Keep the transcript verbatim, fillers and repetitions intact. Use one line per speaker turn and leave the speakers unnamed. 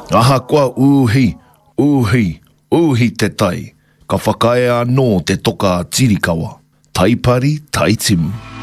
Aha kua uhi, uhi, uhi te tai. Ka whakae anō te toka tirikawa. Taipari, taitimu.